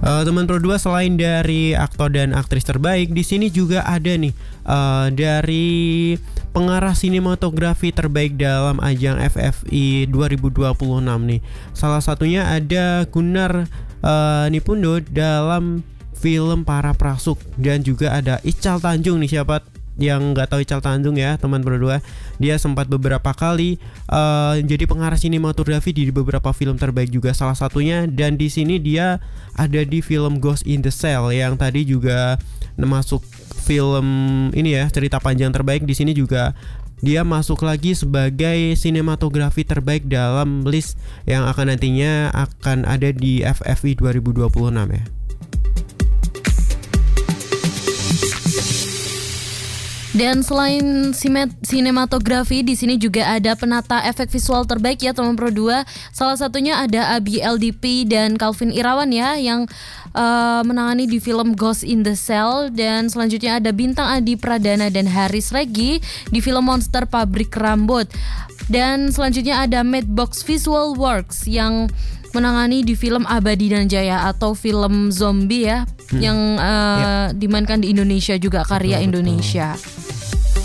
Teman Pro 2, selain dari aktor dan aktris terbaik, di sini juga ada nih dari pengarah sinematografi terbaik dalam ajang FFI 2026 nih. Salah satunya ada Gunnar Nipundo dalam film Para Prasuk, dan juga ada Ical Tanjung nih. Siapa yang nggak tahu Ical Tanjung ya, teman berdua, dia sempat beberapa kali jadi pengarah sinematografi di beberapa film terbaik juga, salah satunya, dan di sini dia ada di film Ghost in the Shell yang tadi juga masuk film ini ya, cerita panjang terbaik. Di sini juga dia masuk lagi sebagai sinematografi terbaik dalam list yang nantinya akan ada di FFI 2026 ya. Dan selain sinematografi, di sini juga ada penata efek visual terbaik ya teman Pro 2. Salah satunya ada Abi LDP dan Calvin Irawan ya, yang menangani di film Ghost in the Shell. Dan selanjutnya ada Bintang Adi Pradana dan Haris Regi di film Monster Pabrik Rambut. Dan selanjutnya ada Madbox Visual Works yang menangani di film Abadi dan Jaya atau film zombie ya, yang dimainkan di Indonesia juga, karya Indonesia.